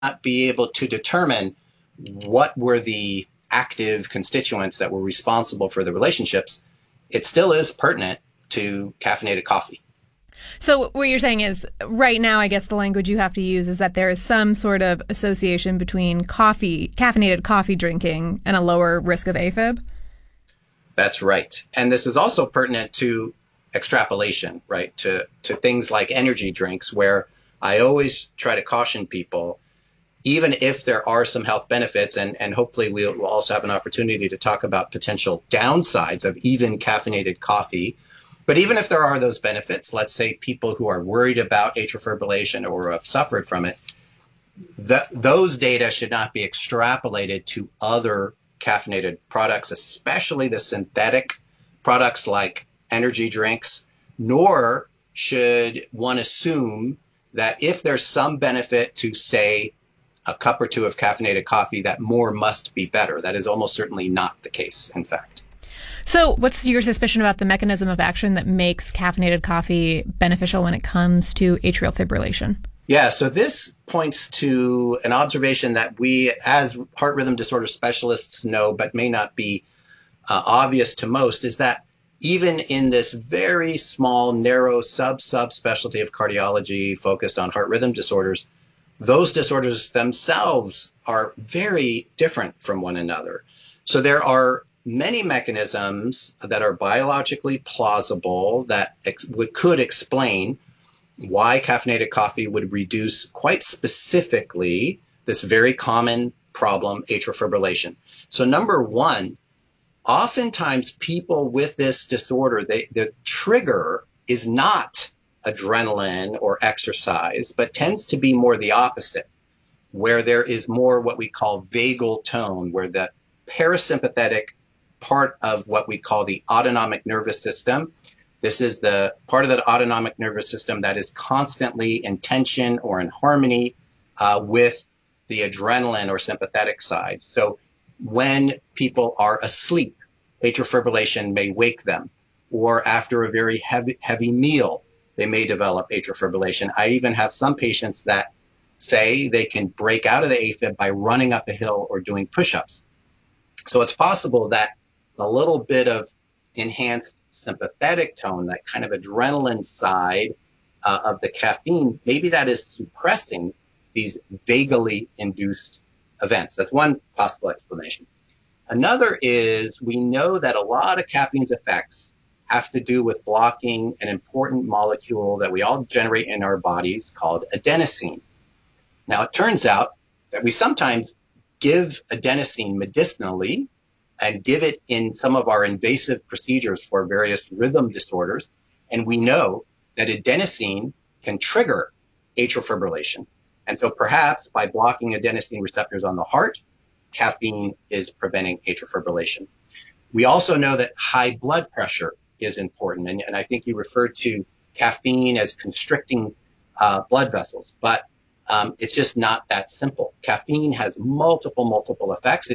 not be able to determine what were the active constituents that were responsible for the relationships, it still is pertinent to caffeinated coffee. So what you're saying is right now, I guess the language you have to use is that there is some sort of association between caffeinated coffee drinking and a lower risk of AFib? That's right. And this is also pertinent to extrapolation, right? To things like energy drinks, where I always try to caution people, even if there are some health benefits, and hopefully we'll also have an opportunity to talk about potential downsides of even caffeinated coffee. But even if there are those benefits, let's say people who are worried about atrial fibrillation or have suffered from it, those data should not be extrapolated to other caffeinated products, especially the synthetic products like energy drinks, nor should one assume that if there's some benefit to, say, a cup or two of caffeinated coffee, that more must be better. That is almost certainly not the case, in fact. So what's your suspicion about the mechanism of action that makes caffeinated coffee beneficial when it comes to atrial fibrillation? Yeah, so this points to an observation that we, as heart rhythm disorder specialists, know, but may not be obvious to most, is that even in this very small, narrow subspecialty of cardiology focused on heart rhythm disorders, those disorders themselves are very different from one another. So there are many mechanisms that are biologically plausible that could explain why caffeinated coffee would reduce quite specifically this very common problem, atrial fibrillation. So number one, oftentimes people with this disorder, the trigger is not adrenaline or exercise, but tends to be more the opposite, where there is more what we call vagal tone, where the parasympathetic part of what we call the autonomic nervous system, this is the part of the autonomic nervous system that is constantly in tension or in harmony with the adrenaline or sympathetic side. So when people are asleep, atrial fibrillation may wake them, or after a very heavy meal, they may develop atrial fibrillation. I even have some patients that say they can break out of the AFib by running up a hill or doing push-ups. So it's possible that a little bit of enhanced sympathetic tone, that kind of adrenaline side of the caffeine, maybe that is suppressing these vagally induced events. That's one possible explanation. Another is we know that a lot of caffeine's effects have to do with blocking an important molecule that we all generate in our bodies called adenosine. Now, it turns out that we sometimes give adenosine medicinally and give it in some of our invasive procedures for various rhythm disorders. And we know that adenosine can trigger atrial fibrillation. And so perhaps by blocking adenosine receptors on the heart, caffeine is preventing atrial fibrillation. We also know that high blood pressure is important. And I think you referred to caffeine as constricting blood vessels, but it's just not that simple. Caffeine has multiple effects.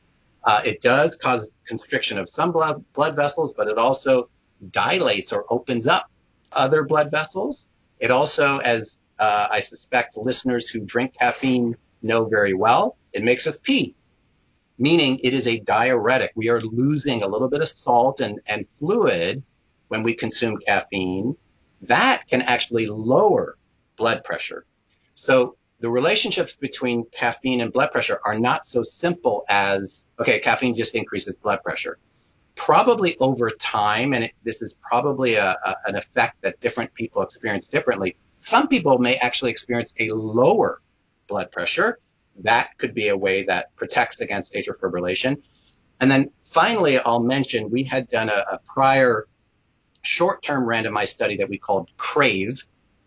It does cause constriction of some blood vessels, but it also dilates or opens up other blood vessels. It also, as I suspect listeners who drink caffeine know very well, it makes us pee, meaning it is a diuretic. We are losing a little bit of salt and fluid when we consume caffeine. That can actually lower blood pressure. So the relationships between caffeine and blood pressure are not so simple as, okay, caffeine just increases blood pressure. Probably over time, and this is probably an effect that different people experience differently, some people may actually experience a lower blood pressure. That could be a way that protects against atrial fibrillation. And then finally, I'll mention we had done a prior short-term randomized study that we called CRAVE,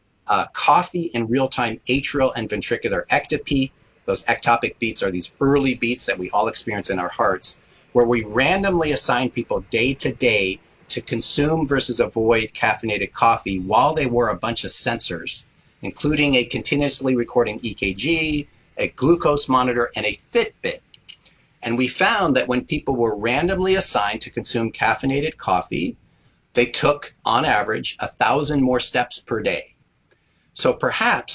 coffee in real-time atrial and ventricular ectopy. Those ectopic beats are these early beats that we all experience in our hearts, where we randomly assign people day to day to consume versus avoid caffeinated coffee while they wore a bunch of sensors, including a continuously recording EKG, a glucose monitor, and a Fitbit. And we found that when people were randomly assigned to consume caffeinated coffee, they took, on average, 1,000 more steps per day. So perhaps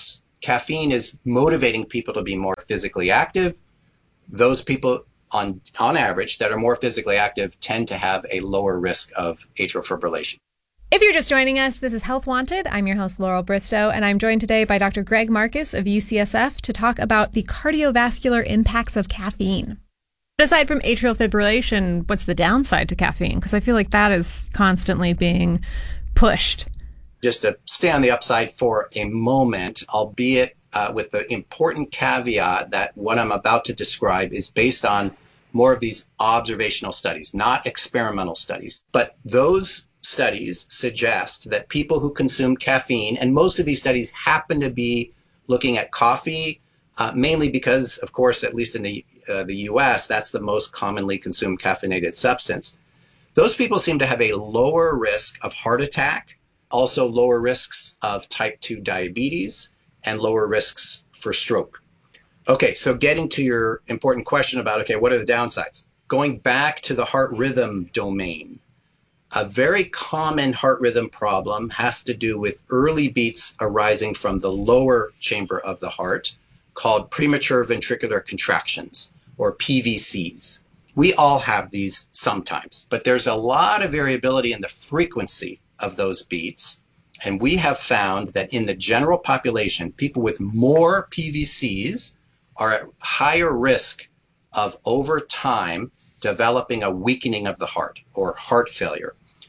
caffeine is motivating people to be more physically active. Those people on average that are more physically active tend to have a lower risk of atrial fibrillation. If you're just joining us, this is Health Wanted. I'm your host, Laurel Bristow, and I'm joined today by Dr. Greg Marcus of UCSF to talk about the cardiovascular impacts of caffeine. Aside from atrial fibrillation, what's the downside to caffeine? Because I feel like that is constantly being pushed. Just to stay on the upside for a moment, albeit with the important caveat that what I'm about to describe is based on more of these observational studies, not experimental studies. But those studies suggest that people who consume caffeine, and most of these studies happen to be looking at coffee, mainly because, of course, at least in the US, that's the most commonly consumed caffeinated substance. Those people seem to have a lower risk of heart attack, also lower risks of type 2 diabetes, and lower risks for stroke. Okay, so getting to your important question about, okay, what are the downsides? Going back to the heart rhythm domain, a very common heart rhythm problem has to do with early beats arising from the lower chamber of the heart, called premature ventricular contractions, or PVCs. We all have these sometimes, but there's a lot of variability in the frequency of those beats. And we have found that in the general population, people with more PVCs are at higher risk of over time developing a weakening of the heart or heart failure.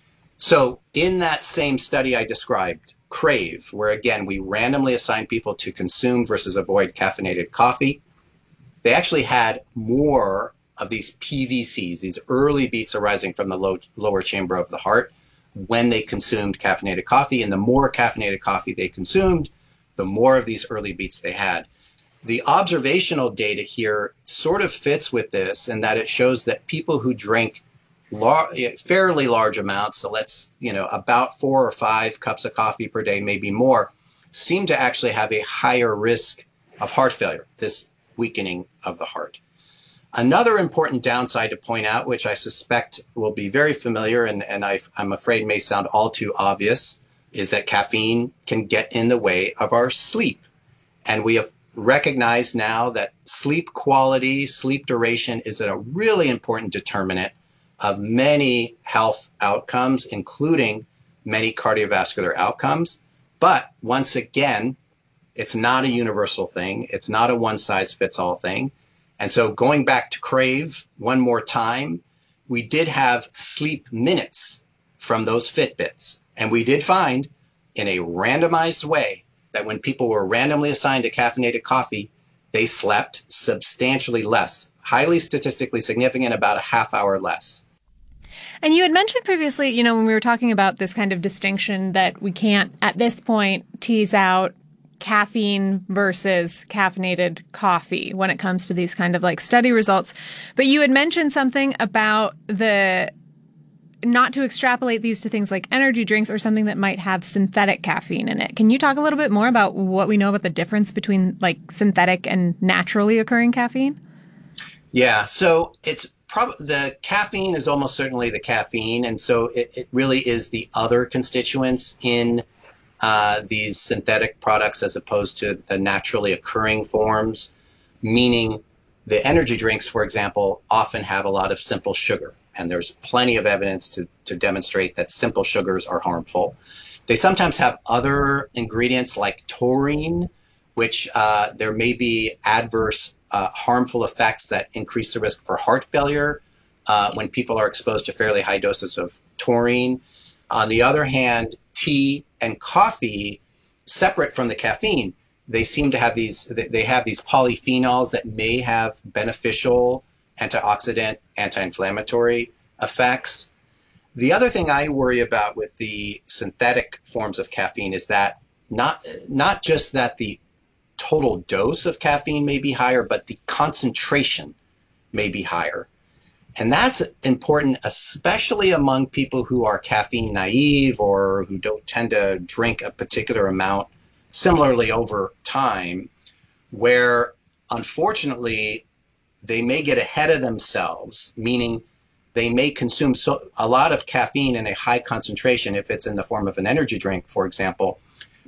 So in that same study I described, CRAVE, where again, we randomly assigned people to consume versus avoid caffeinated coffee, they actually had more of these PVCs, these early beats arising from the lower chamber of the heart when they consumed caffeinated coffee. And the more caffeinated coffee they consumed, the more of these early beats they had. The observational data here sort of fits with this in that it shows that people who drink fairly large amounts, so let's, about 4 or 5 cups of coffee per day, maybe more, seem to actually have a higher risk of heart failure, this weakening of the heart. Another important downside to point out, which I suspect will be very familiar and I'm afraid may sound all too obvious, is that caffeine can get in the way of our sleep. And we have recognized now that sleep quality, sleep duration is a really important determinant of many health outcomes, including many cardiovascular outcomes. But once again, it's not a universal thing. It's not a one-size-fits-all thing. And so going back to CRAVE one more time, we did have sleep minutes from those Fitbits. And we did find in a randomized way that when people were randomly assigned to caffeinated coffee, they slept substantially less, highly statistically significant, about a half hour less. And you had mentioned previously, when we were talking about this kind of distinction that we can't at this point tease out caffeine versus caffeinated coffee when it comes to these kind of like study results. But you had mentioned something about not to extrapolate these to things like energy drinks or something that might have synthetic caffeine in it. Can you talk a little bit more about what we know about the difference between like synthetic and naturally occurring caffeine? Yeah, so it's the caffeine is almost certainly the caffeine. And so it really is the other constituents in these synthetic products as opposed to the naturally occurring forms, meaning the energy drinks, for example, often have a lot of simple sugar. And there's plenty of evidence to demonstrate that simple sugars are harmful. They sometimes have other ingredients like taurine, which there may be adverse harmful effects that increase the risk for heart failure when people are exposed to fairly high doses of taurine. On the other hand, tea and coffee, separate from the caffeine, they seem to have these polyphenols that may have beneficial antioxidant, anti-inflammatory effects. The other thing I worry about with the synthetic forms of caffeine is that not just that the total dose of caffeine may be higher, but the concentration may be higher. And that's important, especially among people who are caffeine naive or who don't tend to drink a particular amount similarly over time, where unfortunately they may get ahead of themselves, meaning they may consume a lot of caffeine in a high concentration if it's in the form of an energy drink, for example,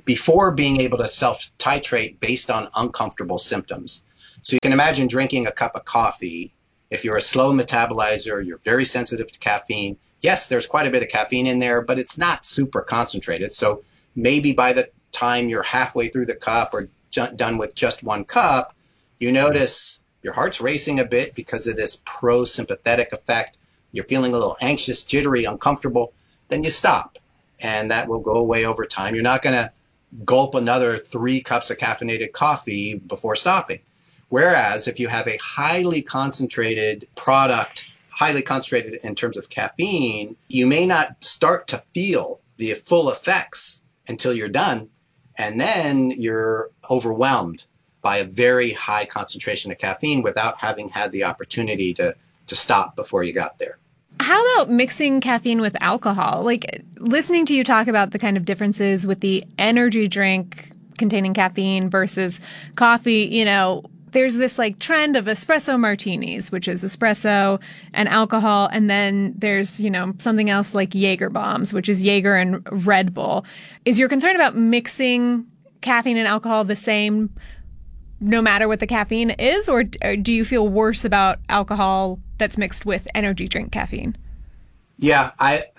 before being able to self-titrate based on uncomfortable symptoms. So you can imagine drinking a cup of coffee. If you're a slow metabolizer, you're very sensitive to caffeine. Yes, there's quite a bit of caffeine in there, but it's not super concentrated. So maybe by the time you're halfway through the cup or done with just one cup, you notice your heart's racing a bit because of this pro-sympathetic effect. You're feeling a little anxious, jittery, uncomfortable. Then you stop, and that will go away over time. You're not going to gulp another 3 cups of caffeinated coffee before stopping. Whereas if you have a highly concentrated product, highly concentrated in terms of caffeine, you may not start to feel the full effects until you're done. And then you're overwhelmed by a very high concentration of caffeine without having had the opportunity to stop before you got there. How about mixing caffeine with alcohol? Like, listening to you talk about the kind of differences with the energy drink containing caffeine versus coffee, you know, there's this like trend of espresso martinis, which is espresso and alcohol. And then there's, you know, something else like Jaeger bombs, which is Jaeger and Red Bull. Is your concern about mixing caffeine and alcohol the same no matter what the caffeine is? Or do you feel worse about alcohol that's mixed with energy drink caffeine? Yeah,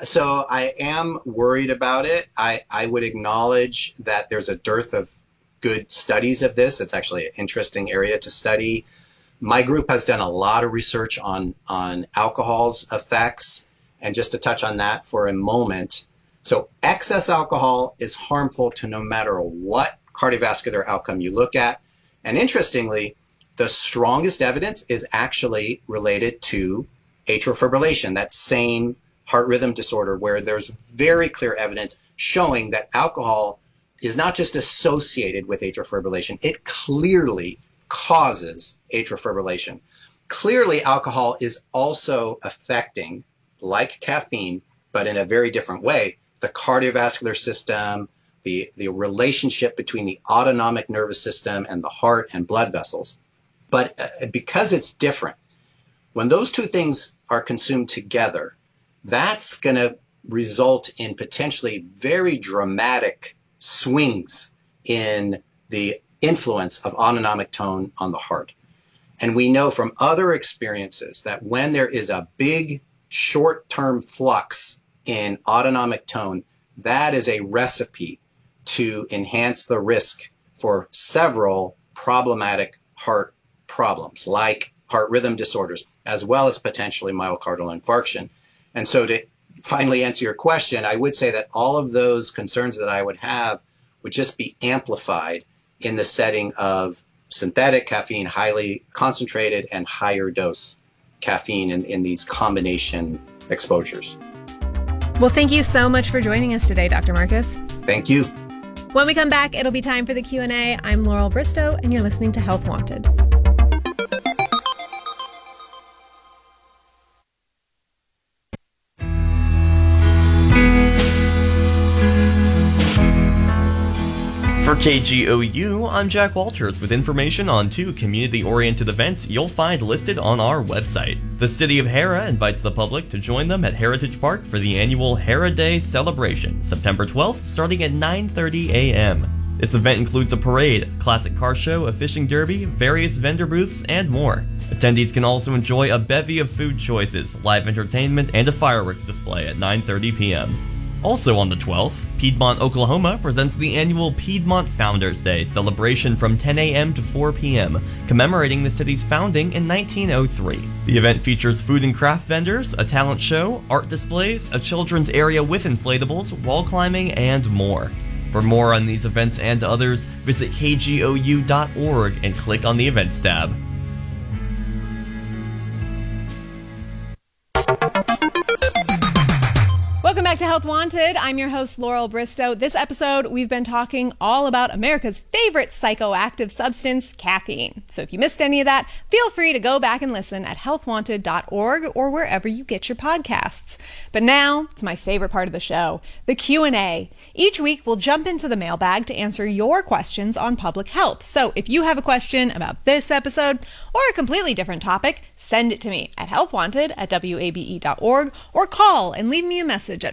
I am worried about it. I would acknowledge that there's a dearth of good studies of this. It's actually an interesting area to study. My group has done a lot of research on alcohol's effects. And just to touch on that for a moment. So excess alcohol is harmful to no matter what cardiovascular outcome you look at. And interestingly, the strongest evidence is actually related to atrial fibrillation, that same heart rhythm disorder where there's very clear evidence showing that alcohol is not just associated with atrial fibrillation, it clearly causes atrial fibrillation. Clearly, alcohol is also affecting, like caffeine, but in a very different way, the cardiovascular system, the relationship between the autonomic nervous system and the heart and blood vessels. But because it's different, when those two things are consumed together, that's going to result in potentially very dramatic swings in the influence of autonomic tone on the heart. And we know from other experiences that when there is a big short-term flux in autonomic tone, that is a recipe to enhance the risk for several problematic heart problems like heart rhythm disorders, as well as potentially myocardial infarction. And so to finally answer your question, I would say that all of those concerns that I would have would just be amplified in the setting of synthetic caffeine, highly concentrated and higher dose caffeine in these combination exposures. Well, thank you so much for joining us today, Dr. Marcus. Thank you. When we come back, it'll be time for the Q&A. I'm Laurel Bristow, and you're listening to Health Wanted. For KGOU, I'm Jack Walters with information on 2 community-oriented events you'll find listed on our website. The City of Harrah invites the public to join them at Heritage Park for the annual Harrah Day celebration, September 12th, starting at 9:30 a.m. This event includes a parade, classic car show, a fishing derby, various vendor booths, and more. Attendees can also enjoy a bevy of food choices, live entertainment, and a fireworks display at 9:30 p.m. Also on the 12th, Piedmont, Oklahoma presents the annual Piedmont Founders Day celebration from 10 a.m. to 4 p.m., commemorating the city's founding in 1903. The event features food and craft vendors, a talent show, art displays, a children's area with inflatables, wall climbing, and more. For more on these events and others, visit kgou.org and click on the Events tab. Welcome back to Health Wanted. I'm your host, Laurel Bristow. This episode, we've been talking all about America's favorite psychoactive substance, caffeine. So if you missed any of that, feel free to go back and listen at healthwanted.org or wherever you get your podcasts. But now to my favorite part of the show, the Q&A. Each week, we'll jump into the mailbag to answer your questions on public health. So if you have a question about this episode or a completely different topic, send it to me at healthwanted@wabe.org or call and leave me a message at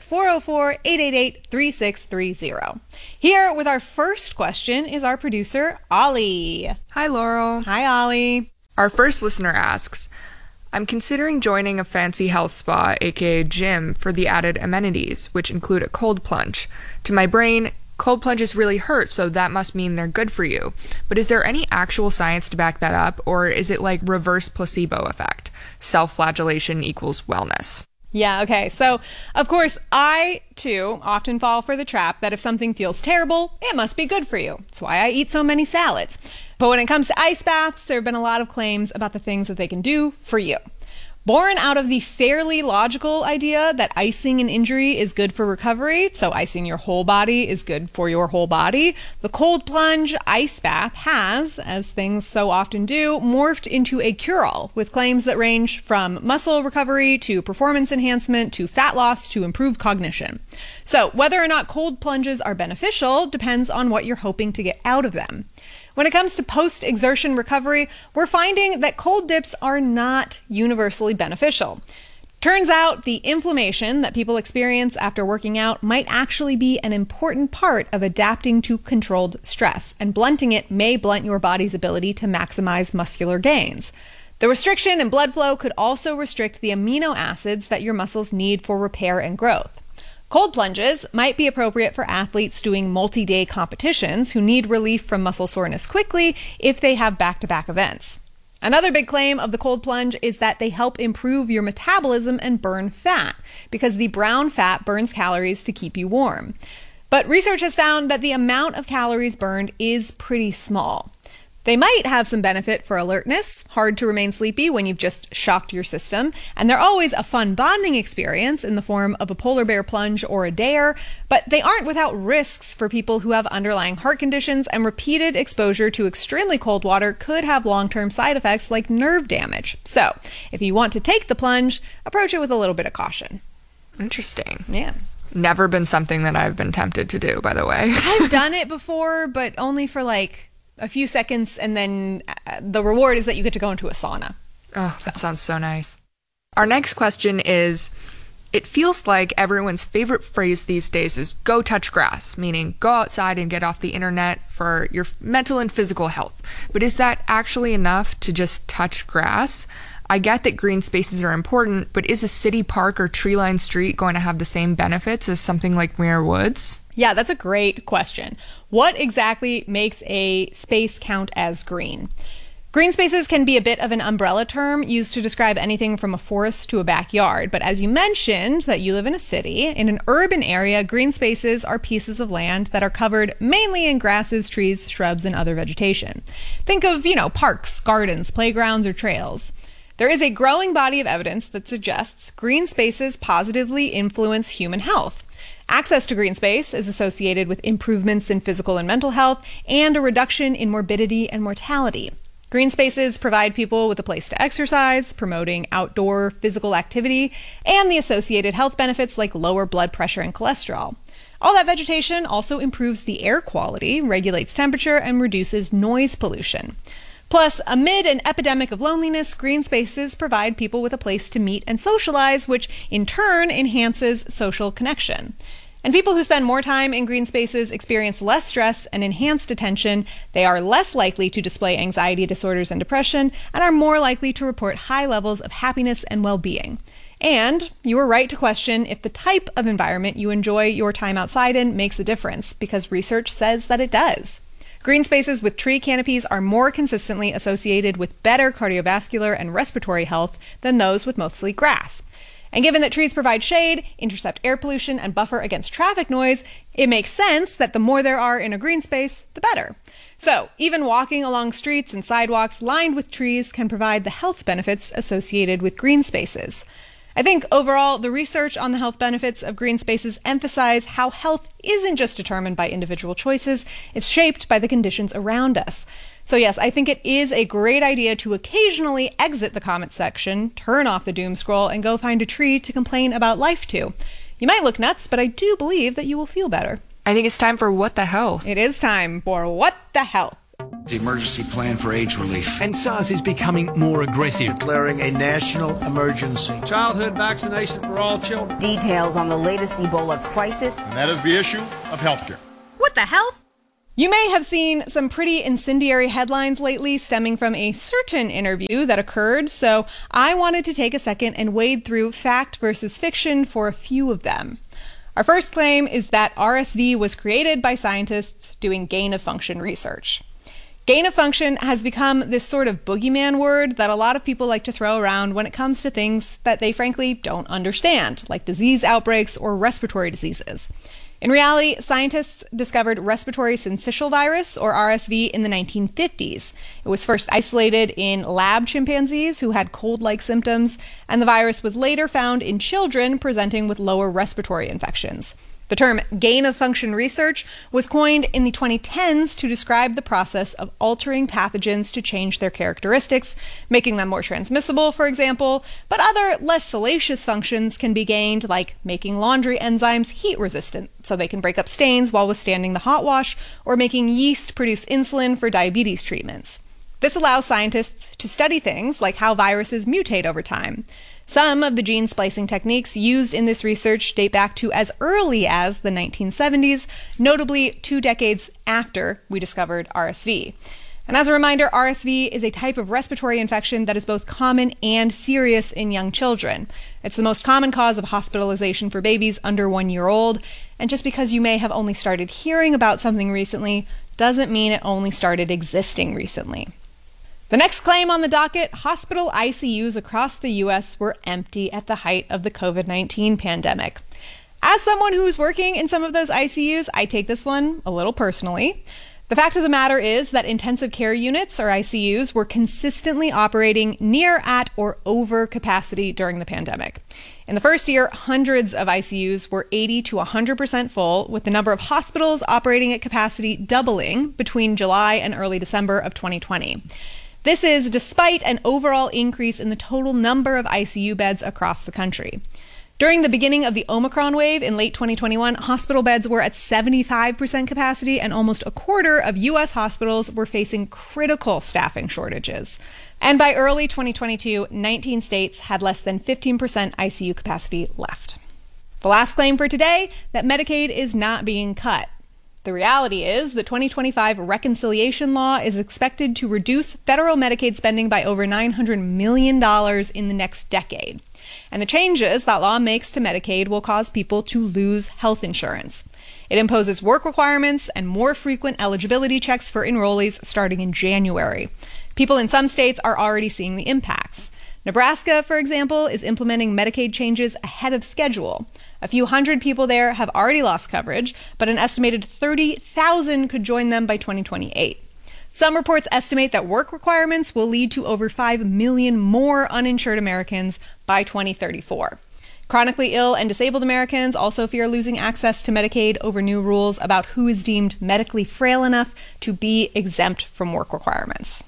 404-888-3630. Here with our first question is our producer, Ollie. Hi, Laurel. Hi, Ollie. Our first listener asks, I'm considering joining a fancy health spa, aka gym, for the added amenities, which include a cold plunge. To my brain, cold plunges really hurt, so that must mean they're good for you. But is there any actual science to back that up, or is it like reverse placebo effect? Self-flagellation equals wellness. Yeah, okay. So, of course, I, too, often fall for the trap that if something feels terrible, it must be good for you. That's why I eat so many salads. But when it comes to ice baths, there have been a lot of claims about the things that they can do for you. Born out of the fairly logical idea that icing an injury is good for recovery, so icing your whole body is good for your whole body, the cold plunge ice bath has, as things so often do, morphed into a cure-all with claims that range from muscle recovery to performance enhancement to fat loss to improved cognition. So whether or not cold plunges are beneficial depends on what you're hoping to get out of them. When it comes to post-exertion recovery, we're finding that cold dips are not universally beneficial. Turns out the inflammation that people experience after working out might actually be an important part of adapting to controlled stress, and blunting it may blunt your body's ability to maximize muscular gains. The restriction in blood flow could also restrict the amino acids that your muscles need for repair and growth. Cold plunges might be appropriate for athletes doing multi-day competitions who need relief from muscle soreness quickly if they have back-to-back events. Another big claim of the cold plunge is that they help improve your metabolism and burn fat, because the brown fat burns calories to keep you warm. But research has found that the amount of calories burned is pretty small. They might have some benefit for alertness, hard to remain sleepy when you've just shocked your system, and they're always a fun bonding experience in the form of a polar bear plunge or a dare, but they aren't without risks for people who have underlying heart conditions, and repeated exposure to extremely cold water could have long-term side effects like nerve damage. So, if you want to take the plunge, approach it with a little bit of caution. Interesting. Yeah. Never been something that I've been tempted to do, by the way. I've done it before, but only for like a few seconds, and then the reward is that you get to go into a sauna. Oh, that sounds so nice. Our next question is, it feels like everyone's favorite phrase these days is go touch grass, meaning go outside and get off the internet for your mental and physical health. But is that actually enough to just touch grass? I get that green spaces are important, but is a city park or tree-lined street going to have the same benefits as something like Muir Woods? Yeah, that's a great question. What exactly makes a space count as green? Green spaces can be a bit of an umbrella term used to describe anything from a forest to a backyard. But as you mentioned that you live in a city, in an urban area, green spaces are pieces of land that are covered mainly in grasses, trees, shrubs, and other vegetation. Think of, parks, gardens, playgrounds, or trails. There is a growing body of evidence that suggests green spaces positively influence human health. Access to green space is associated with improvements in physical and mental health and a reduction in morbidity and mortality. Green spaces provide people with a place to exercise, promoting outdoor physical activity, and the associated health benefits like lower blood pressure and cholesterol. All that vegetation also improves the air quality, regulates temperature, and reduces noise pollution. Plus, amid an epidemic of loneliness, green spaces provide people with a place to meet and socialize, which in turn enhances social connection. And people who spend more time in green spaces experience less stress and enhanced attention. They are less likely to display anxiety disorders and depression, and are more likely to report high levels of happiness and well-being. And you were right to question if the type of environment you enjoy your time outside in makes a difference, because research says that it does. Green spaces with tree canopies are more consistently associated with better cardiovascular and respiratory health than those with mostly grass. And given that trees provide shade, intercept air pollution, and buffer against traffic noise, it makes sense that the more there are in a green space, the better. So, even walking along streets and sidewalks lined with trees can provide the health benefits associated with green spaces. I think overall, the research on the health benefits of green spaces emphasize how health isn't just determined by individual choices, it's shaped by the conditions around us. So yes, I think it is a great idea to occasionally exit the comment section, turn off the doom scroll, and go find a tree to complain about life to. You might look nuts, but I do believe that you will feel better. I think it's time for What the Health. It is time for What the Health. The emergency plan for AIDS relief. And SARS is becoming more aggressive. Declaring a national emergency. Childhood vaccination for all children. Details on the latest Ebola crisis. And that is the issue of healthcare. What the hell? You may have seen some pretty incendiary headlines lately stemming from a certain interview that occurred, so I wanted to take a second and wade through fact versus fiction for a few of them. Our first claim is that RSV was created by scientists doing gain-of-function research. Gain-of-function has become this sort of boogeyman word that a lot of people like to throw around when it comes to things that they frankly don't understand, like disease outbreaks or respiratory diseases. In reality, scientists discovered respiratory syncytial virus, or RSV, in the 1950s. It was first isolated in lab chimpanzees who had cold-like symptoms, and the virus was later found in children presenting with lower respiratory infections. The term gain-of-function research was coined in the 2010s to describe the process of altering pathogens to change their characteristics, making them more transmissible, for example, but other less salacious functions can be gained, like making laundry enzymes heat-resistant so they can break up stains while withstanding the hot wash, or making yeast produce insulin for diabetes treatments. This allows scientists to study things like how viruses mutate over time. Some of the gene splicing techniques used in this research date back to as early as the 1970s, notably 2 decades after we discovered RSV. And as a reminder, RSV is a type of respiratory infection that is both common and serious in young children. It's the most common cause of hospitalization for babies under 1 year old, and just because you may have only started hearing about something recently doesn't mean it only started existing recently. The next claim on the docket, hospital ICUs across the U.S. were empty at the height of the COVID-19 pandemic. As someone who's working in some of those ICUs, I take this one a little personally. The fact of the matter is that intensive care units, or ICUs, were consistently operating near, at, or over capacity during the pandemic. In the first year, hundreds of ICUs were 80 to 100% full, with the number of hospitals operating at capacity doubling between July and early December of 2020. This is despite an overall increase in the total number of ICU beds across the country. During the beginning of the Omicron wave in late 2021, hospital beds were at 75% capacity, and almost a quarter of U.S. hospitals were facing critical staffing shortages. And by early 2022, 19 states had less than 15% ICU capacity left. The last claim for today, that Medicaid is not being cut. The reality is the 2025 reconciliation law is expected to reduce federal Medicaid spending by over $900 million in the next decade. And the changes that law makes to Medicaid will cause people to lose health insurance. It imposes work requirements and more frequent eligibility checks for enrollees starting in January. People in some states are already seeing the impacts. Nebraska, for example, is implementing Medicaid changes ahead of schedule. A few hundred people there have already lost coverage, but an estimated 30,000 could join them by 2028. Some reports estimate that work requirements will lead to over 5 million more uninsured Americans by 2034. Chronically ill and disabled Americans also fear losing access to Medicaid over new rules about who is deemed medically frail enough to be exempt from work requirements.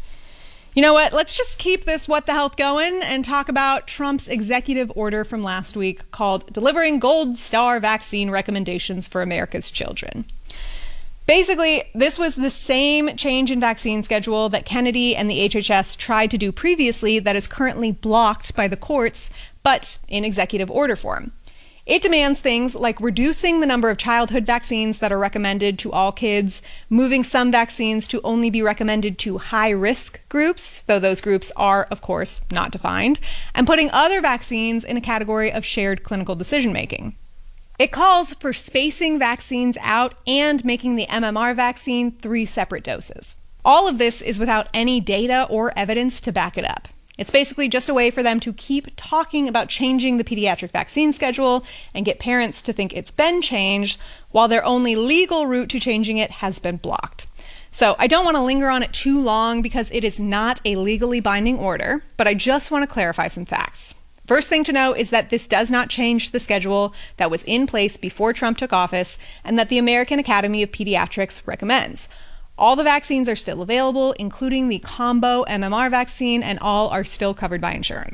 You know what? Let's just keep this what the health going and talk about Trump's executive order from last week called Delivering Gold Star Vaccine Recommendations for America's Children. Basically, this was the same change in vaccine schedule that Kennedy and the HHS tried to do previously that is currently blocked by the courts, but in executive order form. It demands things like reducing the number of childhood vaccines that are recommended to all kids, moving some vaccines to only be recommended to high-risk groups, though those groups are, of course, not defined, and putting other vaccines in a category of shared clinical decision-making. It calls for spacing vaccines out and making the MMR vaccine 3 separate doses. All of this is without any data or evidence to back it up. It's basically just a way for them to keep talking about changing the pediatric vaccine schedule and get parents to think it's been changed, while their only legal route to changing it has been blocked. So I don't want to linger on it too long because it is not a legally binding order, but I just want to clarify some facts. First thing to know is that this does not change the schedule that was in place before Trump took office and that the American Academy of Pediatrics recommends. All the vaccines are still available, including the combo MMR vaccine, and all are still covered by insurance.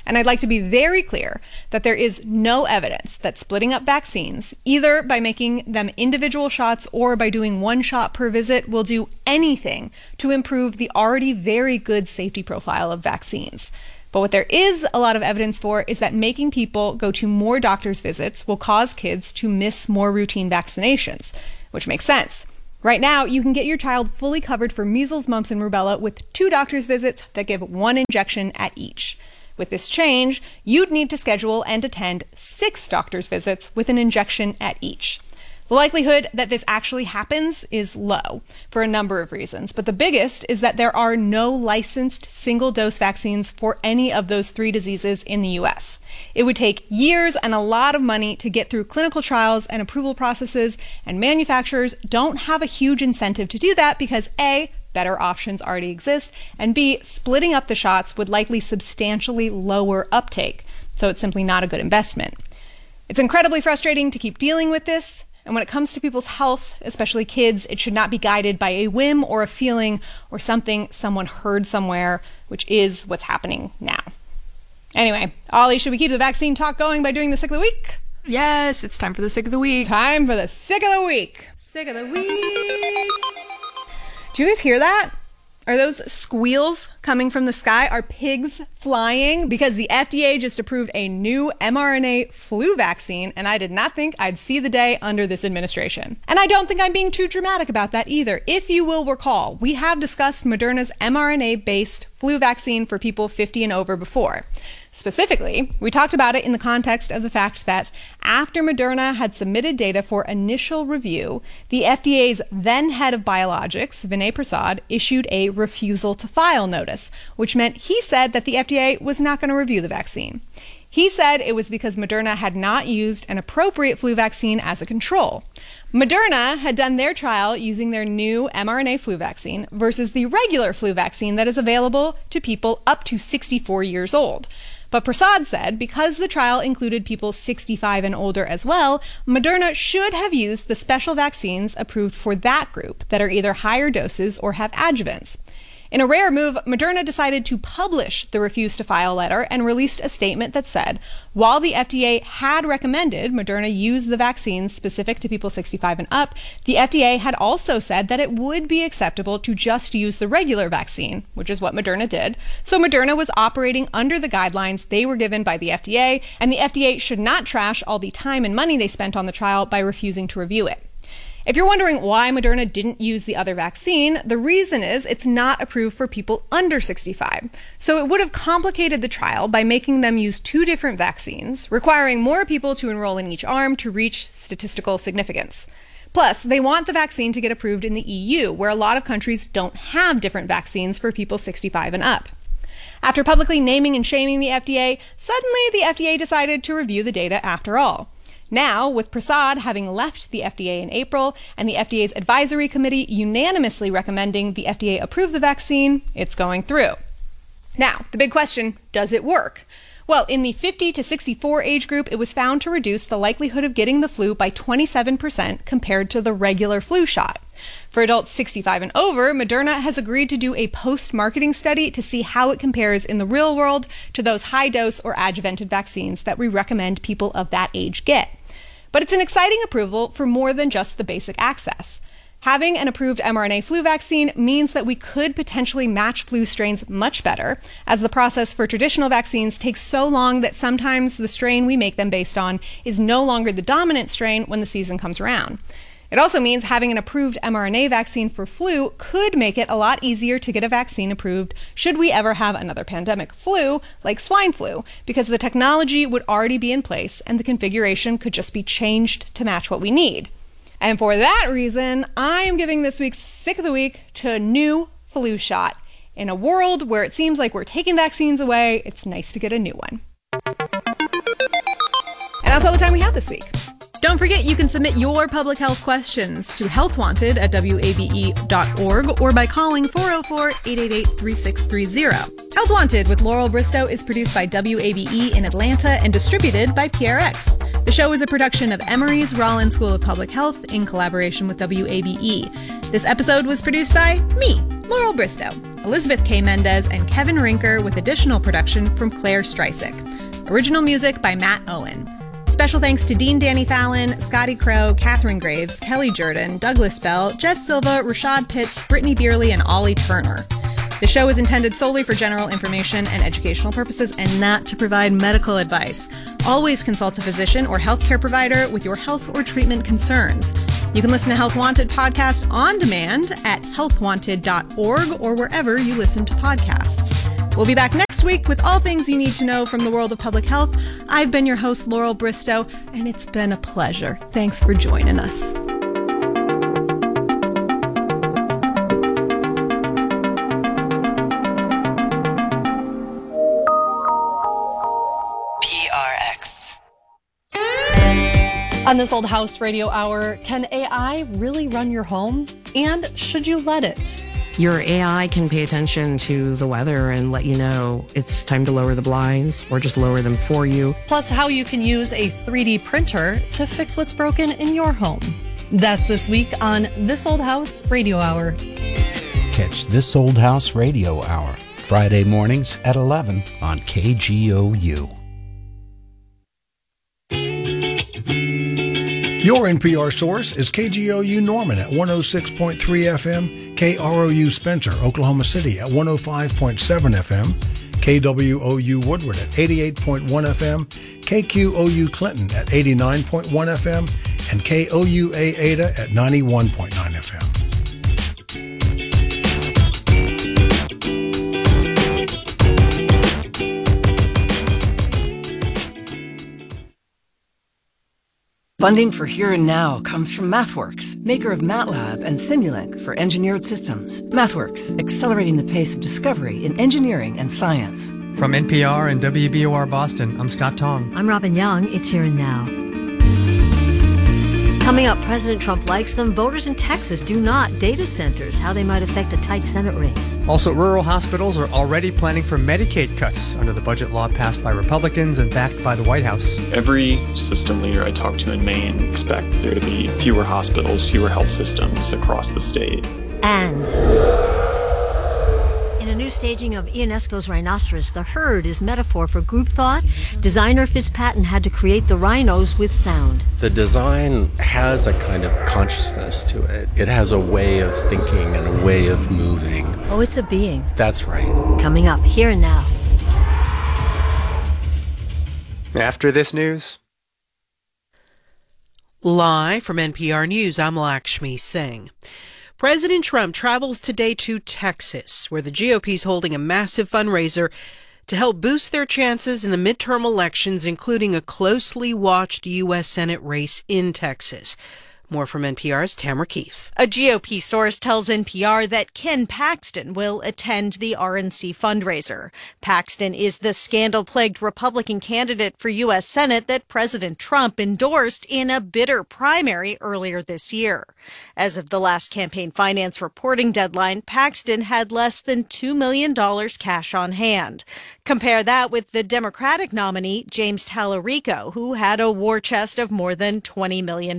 And I'd like to be very clear that there is no evidence that splitting up vaccines, either by making them individual shots or by doing one shot per visit, will do anything to improve the already very good safety profile of vaccines. But what there is a lot of evidence for is that making people go to more doctor's visits will cause kids to miss more routine vaccinations, which makes sense. Right now, you can get your child fully covered for measles, mumps, and rubella with 2 doctor's visits that give 1 injection at each. With this change, you'd need to schedule and attend 6 doctor's visits with an injection at each. The likelihood that this actually happens is low for a number of reasons, but the biggest is that there are no licensed single-dose vaccines for any of those 3 diseases in the U.S. It would take years and a lot of money to get through clinical trials and approval processes, and manufacturers don't have a huge incentive to do that because A, better options already exist, and B, splitting up the shots would likely substantially lower uptake, so it's simply not a good investment. It's incredibly frustrating to keep dealing with this. And when it comes to people's health, especially kids, it should not be guided by a whim or a feeling or something someone heard somewhere, which is what's happening now. Anyway, Ollie, should we keep the vaccine talk going by doing the Sick of the Week? Yes, it's time for the Sick of the Week. Time for the Sick of the Week. Sick of the Week. Do you guys hear that? Are those squeals coming from the sky? Are pigs flying? Because the FDA just approved a new mRNA flu vaccine, and I did not think I'd see the day under this administration. And I don't think I'm being too dramatic about that either. If you will recall, we have discussed Moderna's mRNA-based flu vaccine for people 50 and over before. Specifically, we talked about it in the context of the fact that after Moderna had submitted data for initial review, the FDA's then head of biologics, Vinay Prasad, issued a refusal to file notice, which meant he said that the FDA was not going to review the vaccine. He said it was because Moderna had not used an appropriate flu vaccine as a control. Moderna had done their trial using their new mRNA flu vaccine versus the regular flu vaccine that is available to people up to 64 years old. But Prasad said because the trial included people 65 and older as well, Moderna should have used the special vaccines approved for that group that are either higher doses or have adjuvants. In a rare move, Moderna decided to publish the refuse to file letter and released a statement that said, while the FDA had recommended Moderna use the vaccines specific to people 65 and up, the FDA had also said that it would be acceptable to just use the regular vaccine, which is what Moderna did. So Moderna was operating under the guidelines they were given by the FDA, and the FDA should not trash all the time and money they spent on the trial by refusing to review it. If you're wondering why Moderna didn't use the other vaccine, the reason is it's not approved for people under 65. So it would have complicated the trial by making them use 2 different vaccines, requiring more people to enroll in each arm to reach statistical significance. Plus, they want the vaccine to get approved in the EU, where a lot of countries don't have different vaccines for people 65 and up. After publicly naming and shaming the FDA, suddenly the FDA decided to review the data after all. Now, with Prasad having left the FDA in April and the FDA's advisory committee unanimously recommending the FDA approve the vaccine, it's going through. Now, the big question, does it work? Well, in the 50 to 64 age group, it was found to reduce the likelihood of getting the flu by 27% compared to the regular flu shot. For adults 65 and over, Moderna has agreed to do a post-marketing study to see how it compares in the real world to those high-dose or adjuvanted vaccines that we recommend people of that age get. But it's an exciting approval for more than just the basic access. Having an approved mRNA flu vaccine means that we could potentially match flu strains much better, as the process for traditional vaccines takes so long that sometimes the strain we make them based on is no longer the dominant strain when the season comes around. It also means having an approved mRNA vaccine for flu could make it a lot easier to get a vaccine approved should we ever have another pandemic flu, like swine flu, because the technology would already be in place and the configuration could just be changed to match what we need. And for that reason, I am giving this week's Sick of the Week to a new flu shot. In a world where it seems like we're taking vaccines away, it's nice to get a new one. And that's all the time we have this week. Don't forget you can submit your public health questions to healthwanted@wabe.org or by calling 404-888-3630. Health Wanted with Laurel Bristow is produced by WABE in Atlanta and distributed by PRX. The show is a production of Emory's Rollins School of Public Health in collaboration with WABE. This episode was produced by me, Laurel Bristow. Elizabeth K. Mendez, and Kevin Rinker, with additional production from Claire Streisick. Original music by Matt Owen. Special thanks to Dean Danny Fallon, Scotty Crow, Catherine Graves, Kelly Jordan, Douglas Bell, Jess Silva, Rashad Pitts, Brittany Beerley, and Ollie Turner. The show is intended solely for general information and educational purposes and not to provide medical advice. Always consult a physician or healthcare provider with your health or treatment concerns. You can listen to Health Wanted podcast on demand at healthwanted.org or wherever you listen to podcasts. We'll be back next week with all things you need to know from the world of public health. I've been your host, Laurel Bristow, and it's been a pleasure. Thanks for joining us. On This Old House Radio Hour, can AI really run your home? And should you let it? Your AI can pay attention to the weather and let you know it's time to lower the blinds or just lower them for you. Plus, how you can use a 3D printer to fix what's broken in your home. That's this week on This Old House Radio Hour. Catch This Old House Radio Hour, Friday mornings at 11 on KGOU. Your NPR source is KGOU Norman at 106.3 FM, KROU Spencer, Oklahoma City at 105.7 FM, KWOU Woodward at 88.1 FM, KQOU Clinton at 89.1 FM, and KOUA Ada at 91.9 FM. Funding for Here and Now comes from MathWorks, maker of MATLAB and Simulink for engineered systems. MathWorks, accelerating the pace of discovery in engineering and science. From NPR and WBOR Boston, I'm Scott Tong. I'm Robin Young. It's Here and Now. Coming up, President Trump likes them. Voters in Texas do not. Data centers, how they might affect a tight Senate race. Also, rural hospitals are already planning for Medicaid cuts under the budget law passed by Republicans and backed by the White House. Every system leader I talk to in Maine expect there to be fewer hospitals, fewer health systems across the state. And in a new staging of Ionesco's Rhinoceros, the herd is metaphor for group thought. Designer Fitz Patton had to create the rhinos with sound. The design has a kind of consciousness to it. It has a way of thinking and a way of moving. Oh, it's a being. That's right. Coming up, Here and Now. After this news. Live from NPR News, I'm Lakshmi Singh. President Trump travels today to Texas, where the GOP is holding a massive fundraiser to help boost their chances in the midterm elections, including a closely watched U.S. Senate race in Texas. More from NPR's Tamara Keith. A GOP source tells NPR that Ken Paxton will attend the RNC fundraiser. Paxton is the scandal-plagued Republican candidate for U.S. Senate that President Trump endorsed in a bitter primary earlier this year. As of the last campaign finance reporting deadline, Paxton had less than $2 million cash on hand. Compare that with the Democratic nominee, James Tallarico, who had a war chest of more than $20 million.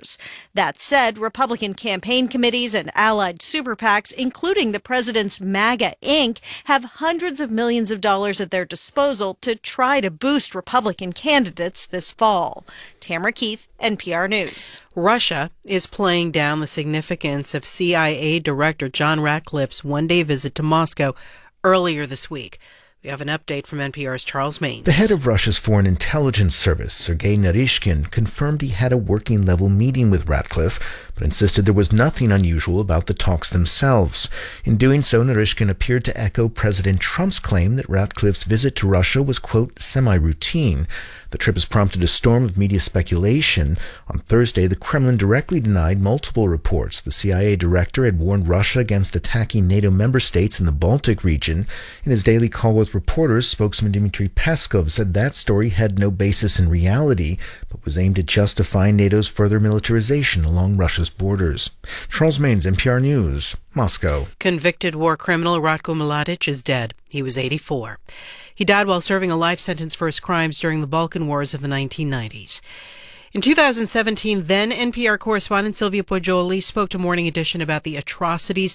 That said, Republican campaign committees and allied super PACs, including the president's MAGA Inc., have hundreds of millions of dollars at their disposal to try to boost Republican candidates this fall. Tamara Keith, NPR News. Russia is playing down the significance of CIA Director John Ratcliffe's one-day visit to Moscow earlier this week. We have an update from NPR's Charles Maines. The head of Russia's Foreign Intelligence Service, Sergei Naryshkin, confirmed he had a working-level meeting with Ratcliffe, but insisted there was nothing unusual about the talks themselves. In doing so, Naryshkin appeared to echo President Trump's claim that Ratcliffe's visit to Russia was, quote, semi-routine. The trip has prompted a storm of media speculation. On Thursday, the Kremlin directly denied multiple reports. The CIA director had warned Russia against attacking NATO member states in the Baltic region. In his daily call with reporters, spokesman Dmitry Peskov said that story had no basis in reality, but was aimed at justifying NATO's further militarization along Russia's borders. Charles Maines, NPR News, Moscow. Convicted war criminal Ratko Mladic is dead. He was 84. He died while serving a life sentence for his crimes during the Balkan Wars of the 1990s. In 2017, then NPR correspondent Sylvia Poggioli spoke to Morning Edition about the atrocities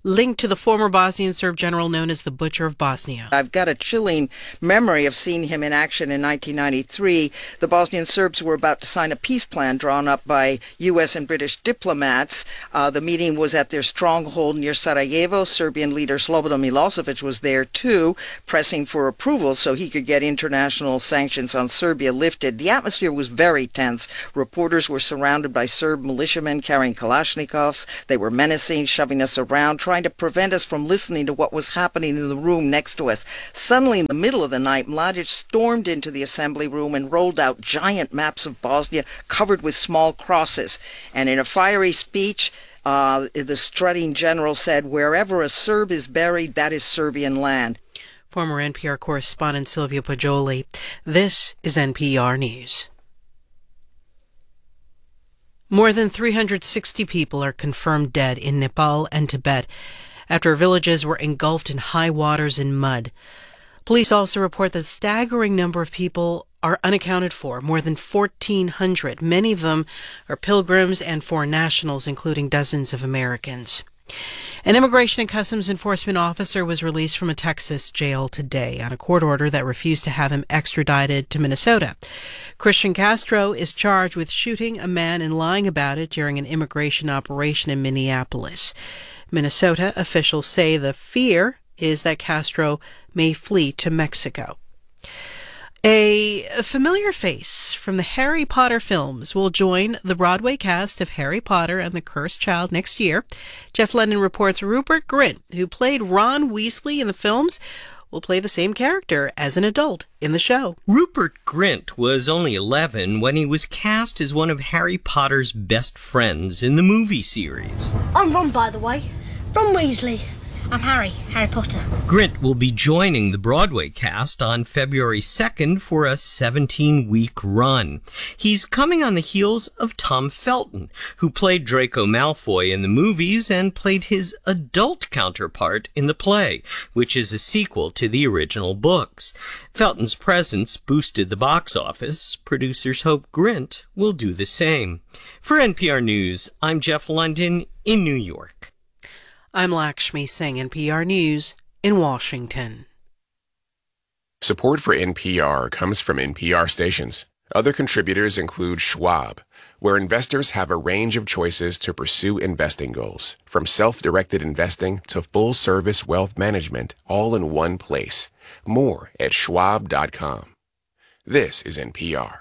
linked to the former Bosnian Serb general known as the Butcher of Bosnia. I've got a chilling memory of seeing him in action in 1993. The Bosnian Serbs were about to sign a peace plan drawn up by U.S. and British diplomats. The meeting was at their stronghold near Sarajevo. Serbian leader Slobodan Milosevic was there too, pressing for approval so he could get international sanctions on Serbia lifted. The atmosphere was very tense. Reporters were surrounded by Serb militiamen carrying Kalashnikovs. They were menacing, shoving us around, trying to prevent us from listening to what was happening in the room next to us. Suddenly, in the middle of the night, Mladic stormed into the assembly room and rolled out giant maps of Bosnia covered with small crosses. And in a fiery speech, the strutting general said, "Wherever a Serb is buried, that is Serbian land." Former NPR correspondent Silvia Poggioli. This is NPR News. More than 360 people are confirmed dead in Nepal and Tibet after villages were engulfed in high waters and mud. Police also report that a staggering number of people are unaccounted for, more than 1,400. Many of them are pilgrims and foreign nationals, including dozens of Americans. An Immigration and Customs Enforcement officer was released from a Texas jail today on a court order that refused to have him extradited to Minnesota. Christian Castro is charged with shooting a man and lying about it during an immigration operation in Minneapolis. Minnesota officials say the fear is that Castro may flee to Mexico. A familiar face from the Harry Potter films will join the Broadway cast of Harry Potter and the Cursed Child next year. Jeff London reports Rupert Grint, who played Ron Weasley in the films, will play the same character as an adult in the show. Rupert Grint was only 11 when he was cast as one of Harry Potter's best friends in the movie series. I'm Ron, by the way. Ron Weasley. I'm Harry Potter. Grint will be joining the Broadway cast on February 2nd for a 17-week run. He's coming on the heels of Tom Felton, who played Draco Malfoy in the movies and played his adult counterpart in the play, which is a sequel to the original books. Felton's presence boosted the box office. Producers hope Grint will do the same. For NPR News, I'm Jeff London in New York. I'm Lakshmi Singh, NPR News in Washington. Support for NPR comes from NPR stations. Other contributors include Schwab, where investors have a range of choices to pursue investing goals, from self-directed investing to full-service wealth management, all in one place. More at schwab.com. This is NPR.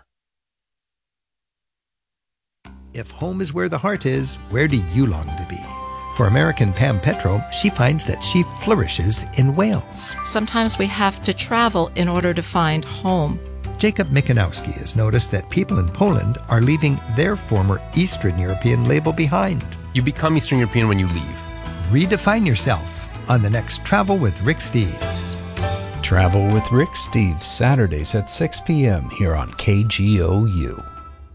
If home is where the heart is, where do you long to be? For American Pam Petro, she finds that she flourishes in Wales. Sometimes we have to travel in order to find home. Jacob Mikanowski has noticed that people in Poland are leaving their former Eastern European label behind. You become Eastern European when you leave. Redefine yourself on the next Travel with Rick Steves. Travel with Rick Steves, Saturdays at 6 p.m. here on KGOU.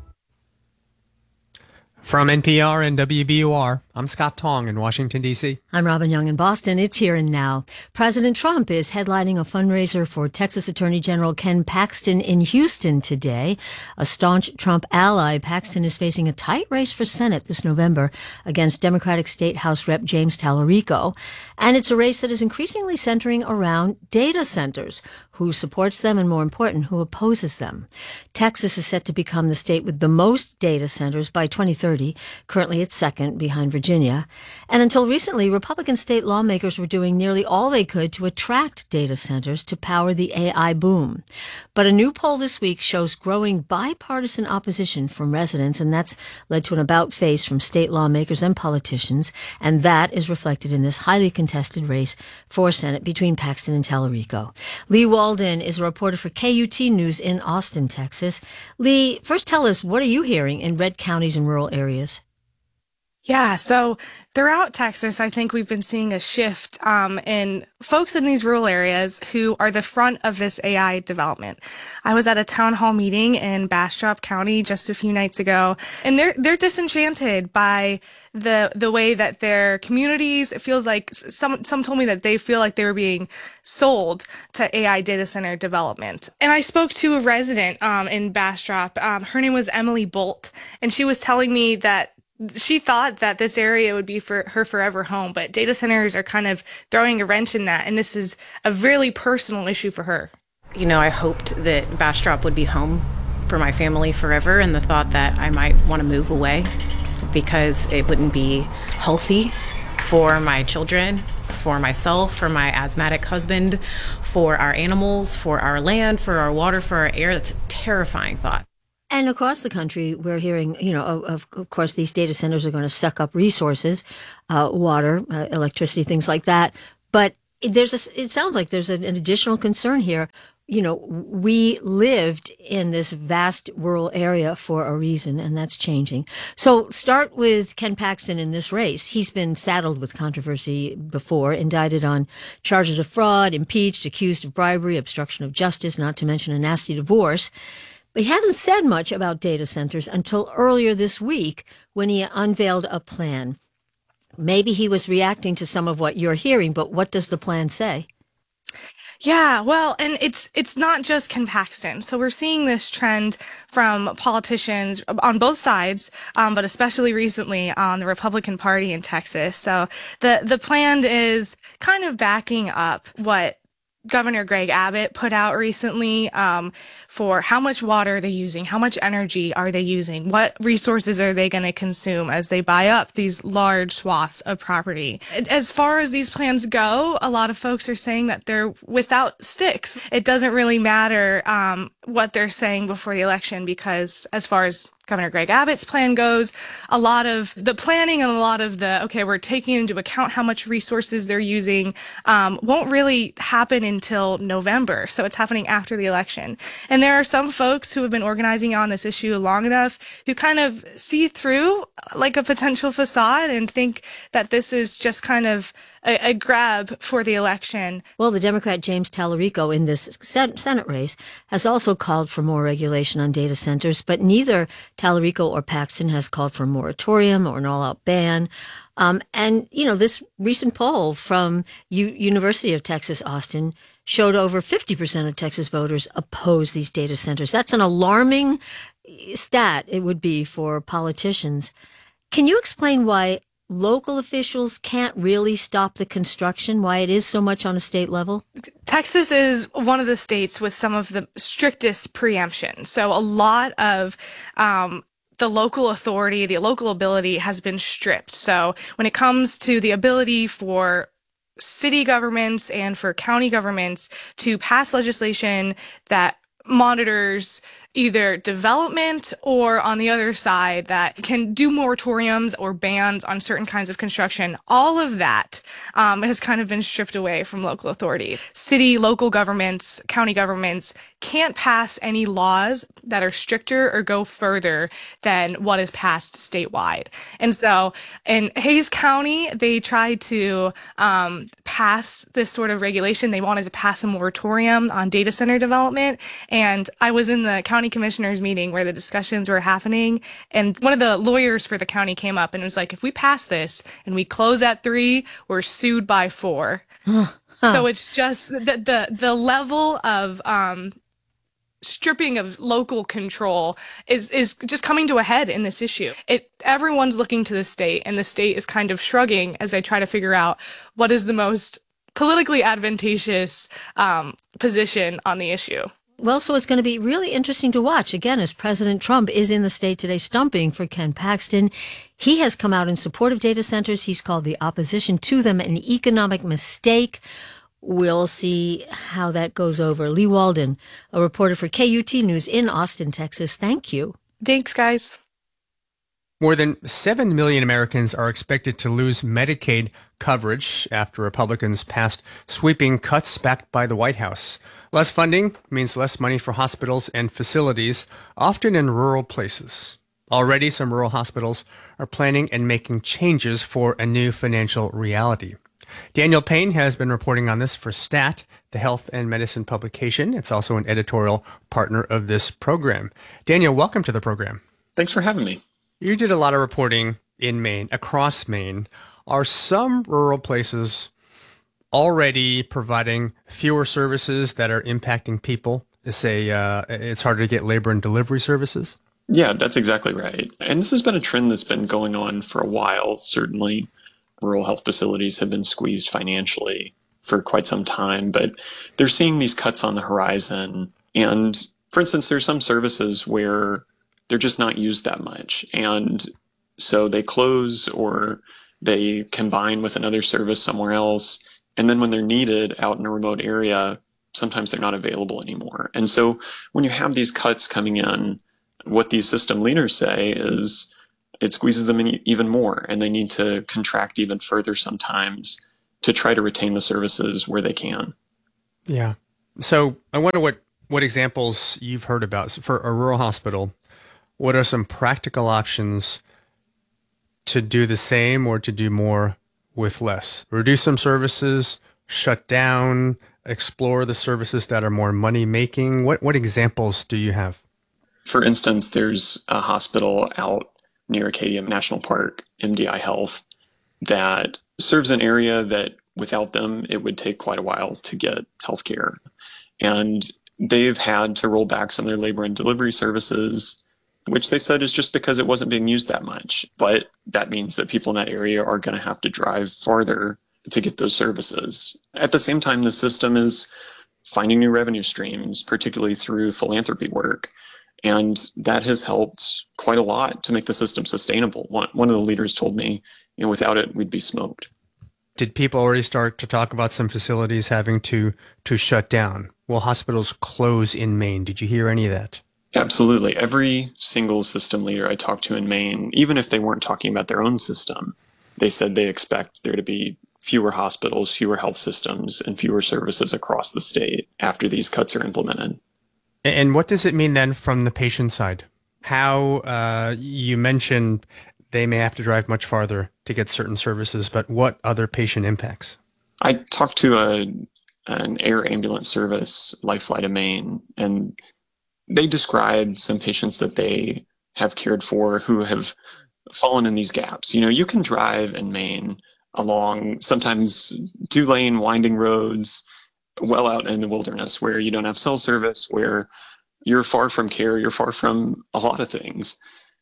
From NPR and WBUR, I'm Scott Tong in Washington, D.C. I'm Robin Young in Boston. It's Here and Now. President Trump is headlining a fundraiser for Texas Attorney General Ken Paxton in Houston today. A staunch Trump ally, Paxton is facing a tight race for Senate this November against Democratic State House Rep James Tallarico. And it's a race that is increasingly centering around data centers. Who supports them and, more important, who opposes them. Texas is set to become the state with the most data centers by 2030. Currently it's second behind Virginia. And until recently, Republican state lawmakers were doing nearly all they could to attract data centers to power the AI boom. But a new poll this week shows growing bipartisan opposition from residents, and that's led to an about-face from state lawmakers and politicians, and that is reflected in this highly contested race for Senate between Paxton and Tallarico. Lee Walden is a reporter for KUT News in Austin, Texas. Lee, first tell us, what are you hearing in red counties and rural areas? Yeah, so throughout Texas, I think we've been seeing a shift in folks in these rural areas who are the front of this AI development. I was at a town hall meeting in Bastrop County just a few nights ago, and they're disenchanted by the way that their communities, it feels like some told me that they feel like they were being sold to AI data center development. And I spoke to a resident in Bastrop. Her name was Emily Bolt, and she was telling me that she thought that this area would be for her forever home, but data centers are kind of throwing a wrench in that, and this is a really personal issue for her. You know, I hoped that Bastrop would be home for my family forever, and the thought that I might want to move away because it wouldn't be healthy for my children, for myself, for my asthmatic husband, for our animals, for our land, for our water, for our air. That's a terrifying thought. And across the country, we're hearing, of course, these data centers are going to suck up resources, water, electricity, things like that. But it sounds like there's an additional concern here. We lived in this vast rural area for a reason, and that's changing. So start with Ken Paxton in this race. He's been saddled with controversy before, indicted on charges of fraud, impeached, accused of bribery, obstruction of justice, not to mention a nasty divorce. But he hasn't said much about data centers until earlier this week when he unveiled a plan. Maybe he was reacting to some of what you're hearing, but what does the plan say? Yeah, well, and it's not just Ken Paxton. So we're seeing this trend from politicians on both sides, but especially recently on the Republican Party in Texas. So the plan is kind of backing up what Governor Greg Abbott put out recently for how much water are they using, how much energy are they using, what resources are they going to consume as they buy up these large swaths of property. As far as these plans go, a lot of folks are saying that they're without sticks. It doesn't really matter what they're saying before the election, because as far as Governor Greg Abbott's plan goes, a lot of the planning and a lot of we're taking into account how much resources they're using won't really happen until November. So it's happening after the election. And there are some folks who have been organizing on this issue long enough who kind of see through like a potential facade and think that this is just kind of a grab for the election. Well, the Democrat James Tallarico in this Senate race has also called for more regulation on data centers, but neither Tallarico or Paxton has called for a moratorium or an all-out ban. And this recent poll from University of Texas, Austin, showed over 50% of Texas voters oppose these data centers. That's an alarming stat, it would be, for politicians. Can you explain why local officials can't really stop the construction, why it is so much on a state level? Texas is one of the states with some of the strictest preemption. So a lot of the local authority, the local ability has been stripped. So when it comes to the ability for city governments and for county governments to pass legislation that monitors either development or, on the other side, that can do moratoriums or bans on certain kinds of construction. All of that has kind of been stripped away from local authorities. City, local governments, county governments can't pass any laws that are stricter or go further than what is passed statewide. And so in Hays County, they tried to pass this sort of regulation. They wanted to pass a moratorium on data center development. And I was in the county commissioners meeting where the discussions were happening, and one of the lawyers for the county came up and was like, if we pass this and we close at 3, we're sued by 4. So it's just the level of stripping of local control is just coming to a head in this issue. Everyone's looking to the state, and the state is kind of shrugging as they try to figure out what is the most politically advantageous position on the issue. Well, so it's going to be really interesting to watch, again, as President Trump is in the state today stumping for Ken Paxton. He has come out in support of data centers. He's called the opposition to them an economic mistake. We'll see how that goes over. Lee Walden, a reporter for KUT News in Austin, Texas. Thank you. Thanks, guys. More than 7 million Americans are expected to lose Medicaid coverage after Republicans passed sweeping cuts backed by the White House. Less funding means less money for hospitals and facilities, often in rural places. Already, some rural hospitals are planning and making changes for a new financial reality. Daniel Payne has been reporting on this for STAT, the health and medicine publication. It's also an editorial partner of this program. Daniel, welcome to the program. Thanks for having me. You did a lot of reporting in Maine, across Maine. Are some rural places already providing fewer services that are impacting people? To say it's harder to get labor and delivery services? Yeah, that's exactly right. And this has been a trend that's been going on for a while. Certainly, rural health facilities have been squeezed financially for quite some time, but they're seeing these cuts on the horizon. And for instance, there's some services where they're just not used that much. And so they close or they combine with another service somewhere else. And then when they're needed out in a remote area, sometimes they're not available anymore. And so when you have these cuts coming in, what these system leaders say is it squeezes them in even more, and they need to contract even further sometimes to try to retain the services where they can. Yeah. So I wonder what examples you've heard about. So for a rural hospital, what are some practical options to do the same or to do more with less? Reduce some services, shut down, explore the services that are more money-making. What examples do you have? For instance, there's a hospital out near Acadia National Park, MDI Health, that serves an area that without them, it would take quite a while to get healthcare. And they've had to roll back some of their labor and delivery services, which they said is just because it wasn't being used that much. But that means that people in that area are going to have to drive farther to get those services. At the same time, the system is finding new revenue streams, particularly through philanthropy work. And that has helped quite a lot to make the system sustainable. One of the leaders told me, without it, we'd be smoked. Did people already start to talk about some facilities having to shut down? Will hospitals close in Maine? Did you hear any of that? Absolutely. Every single system leader I talked to in Maine, even if they weren't talking about their own system, they said they expect there to be fewer hospitals, fewer health systems, and fewer services across the state after these cuts are implemented. And what does it mean then from the patient side? How you mentioned they may have to drive much farther to get certain services, but what other patient impacts? I talked to an air ambulance service, Life Flight of Maine, and they described some patients that they have cared for who have fallen in these gaps. You can drive in Maine along sometimes 2-lane winding roads well out in the wilderness where you don't have cell service, where you're far from care, you're far from a lot of things.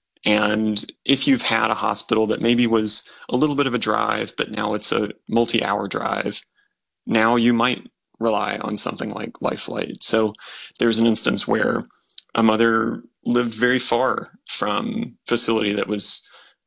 And if you've had a hospital that maybe was a little bit of a drive, but now it's a multi-hour drive, now you might rely on something like Life Flight. So there's an instance where a mother lived very far from a facility that was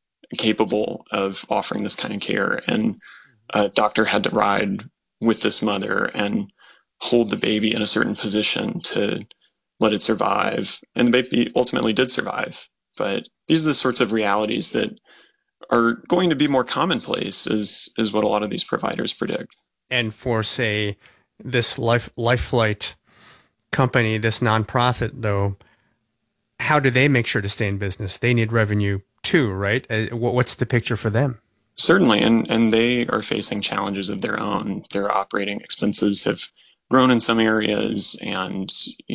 capable of offering this kind of care. And a doctor had to ride with this mother and hold the baby in a certain position to let it survive. And the baby ultimately did survive. But these are the sorts of realities that are going to be more commonplace is what a lot of these providers predict. And for, say, this Life Flight company, this nonprofit, though, how do they make sure to stay in business? They need revenue too, right? What's the picture for them? Certainly, and they are facing challenges of their own. Their operating expenses have grown in some areas, and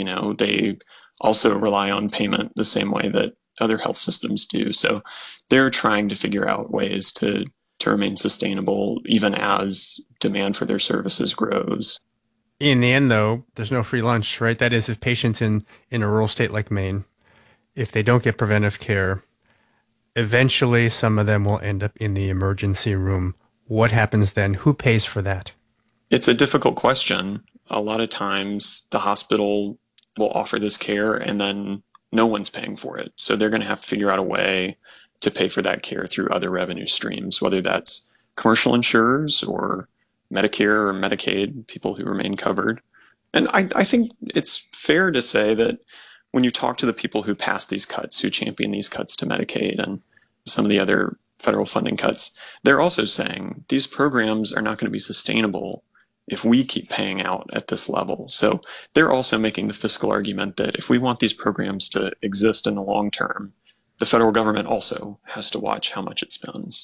they also rely on payment the same way that other health systems do. So they're trying to figure out ways to remain sustainable even as demand for their services grows. In the end, though, there's no free lunch, right? That is, if patients in a rural state like Maine, if they don't get preventive care, eventually some of them will end up in the emergency room. What happens then? Who pays for that? It's a difficult question. A lot of times the hospital will offer this care and then no one's paying for it. So they're going to have to figure out a way to pay for that care through other revenue streams, whether that's commercial insurers or Medicare or Medicaid, people who remain covered. And I think it's fair to say that when you talk to the people who passed these cuts, who champion these cuts to Medicaid and some of the other federal funding cuts, they're also saying these programs are not going to be sustainable if we keep paying out at this level. So they're also making the fiscal argument that if we want these programs to exist in the long term, the federal government also has to watch how much it spends.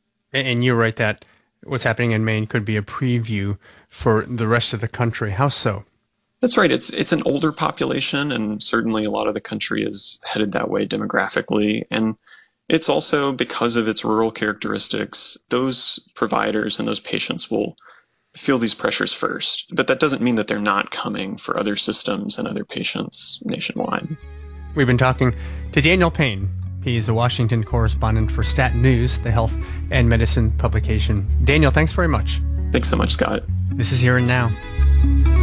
And you're right that what's happening in Maine could be a preview for the rest of the country. How so? That's right. It's an older population, and certainly a lot of the country is headed that way demographically. And it's also because of its rural characteristics, those providers and those patients will feel these pressures first. But that doesn't mean that they're not coming for other systems and other patients nationwide. We've been talking to Daniel Payne. He's a Washington correspondent for Stat News, the health and medicine publication. Daniel, thanks very much. Thanks so much, Scott. This is Here and Now.